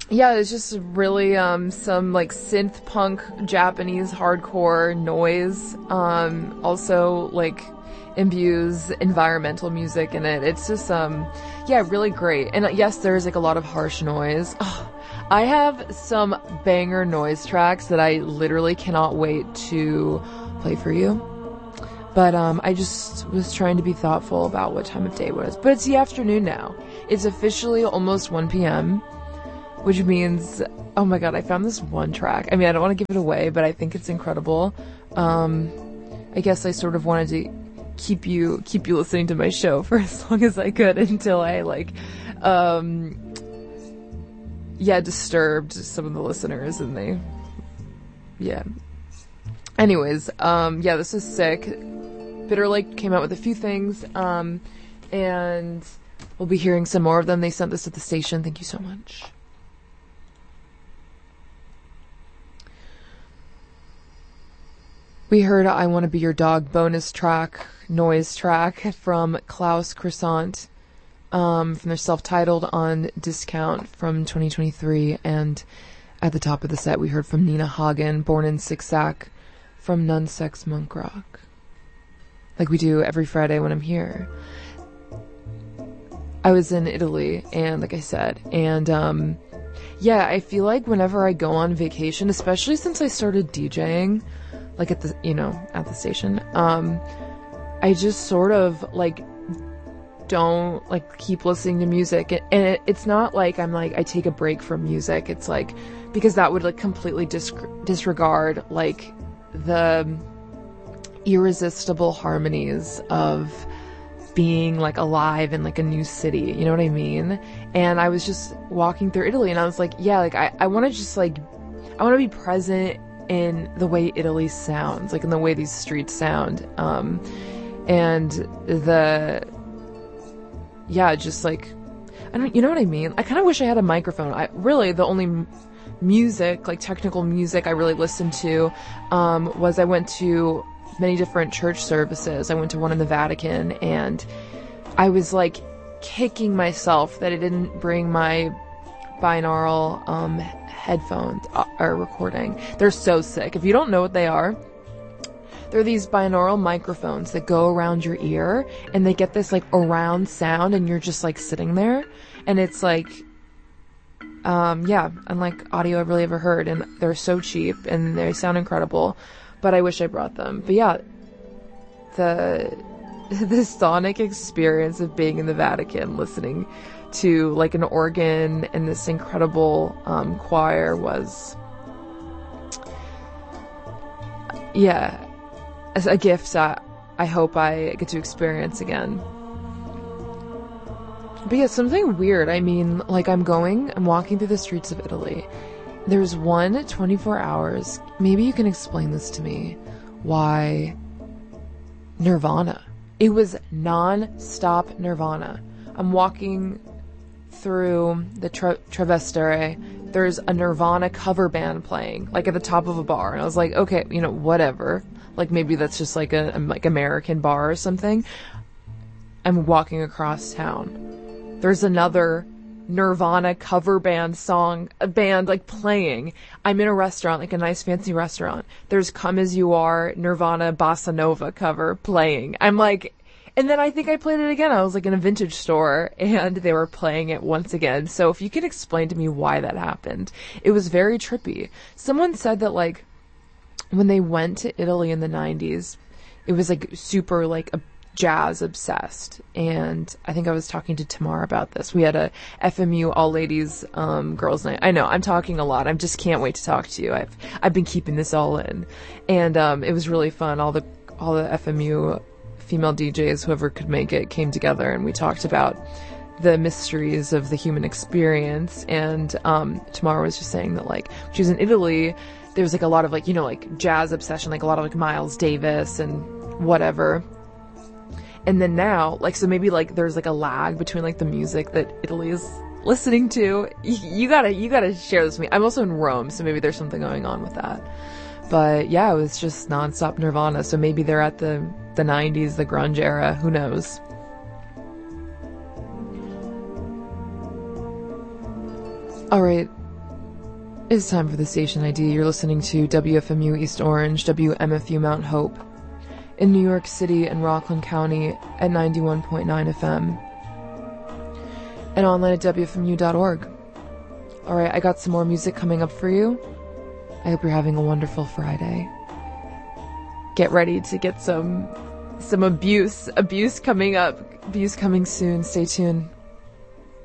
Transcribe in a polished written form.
Yeah, it's just really some like synth punk Japanese hardcore noise. Also like imbues environmental music in it. It's just yeah, really great. And yes, there's like a lot of harsh noise. Oh, I have some banger noise tracks that I literally cannot wait to play for you. But I just was trying to be thoughtful about what time of day it was. But it's the afternoon now. It's officially almost 1 p.m., which means, oh my god, I found this one track. I mean, I don't want to give it away, but I think it's incredible. I guess I sort of wanted to keep you listening to my show for as long as I could until I disturbed some of the listeners, and anyways, this is sick. Bitter Lake came out with a few things, and we'll be hearing some more of them. They sent this at the station. Thank you so much. We heard I Want to Be Your Dog bonus track, noise track from Klaus Croissant, from their self-titled on Discount from 2023. And at the top of the set, we heard from Nina Hagen, Born in Sicksack, from Nunsex Monk Rock. Like we do every Friday when I'm here. I was in Italy, and like I said, and I feel like whenever I go on vacation, especially since I started DJing, like at the station, I just sort of like don't like keep listening to music, and it's not like I'm like I take a break from music. It's like, because that would like completely disregard like the irresistible harmonies of being like alive in like a new city, you know what I mean? And I was just walking through Italy, and I was like, yeah, like I want to just like, I want to be present in the way Italy sounds, like in the way these streets sound, and just like, you know what I mean? I kind of wish I had a microphone. The only music, like technical music I really listened to, was I went to many different church services. I went to one in the Vatican, and I was like kicking myself that I didn't bring my binaural headphones or recording. They're so sick. If you don't know what they are, they're these binaural microphones that go around your ear, and they get this like around sound, and you're just like sitting there, and it's like unlike audio I've really ever heard, and they're so cheap and they sound incredible, but I wish I brought them. But yeah, the sonic experience of being in the Vatican, listening to like an organ and this incredible choir was as a gift that I hope I get to experience again. But yeah, something weird. I mean, like I'm walking through the streets of Italy. There's 24 hours. Maybe you can explain this to me. Why Nirvana? It was non-stop Nirvana. I'm walking through the Trastevere. There's a Nirvana cover band playing, like at the top of a bar. And I was like, okay, whatever. Like maybe that's just like a like American bar or something. I'm walking across town. There's another Nirvana cover band like playing. I'm in a restaurant, like a nice fancy restaurant. There's Come As You Are Nirvana Bossa Nova cover playing. I'm like, and then I think I played it again. I was like in a vintage store, and they were playing it once again. So if you could explain to me why that happened. It was very trippy. Someone said that like when they went to Italy in the 90s, it was like super like a jazz obsessed. And I think I was talking to Tamar about this. We had a FMU all ladies girls night. I know I'm talking a lot. I just can't wait to talk to you. I've been keeping this all in, and it was really fun. All the FMU female DJs, whoever could make it, came together, and we talked about the mysteries of the human experience. And Tamara was just saying that like she was in Italy, there was like a lot of like like jazz obsession, like a lot of like Miles Davis and whatever. And then now, like, so maybe like there's like a lag between like the music that Italy is listening to. You gotta share this with me. I'm also in Rome, so maybe there's something going on with that. But yeah, it was just nonstop Nirvana. So maybe they're at the 90s, the grunge era. Who knows? All right. It's time for the station ID. You're listening to WFMU East Orange, WMFU Mount Hope, in New York City and Rockland County at 91.9 FM, and online at WFMU.org. Alright, I got some more music coming up for you. I hope you're having a wonderful Friday. Get ready to get some abuse coming up. Abuse coming soon. Stay tuned.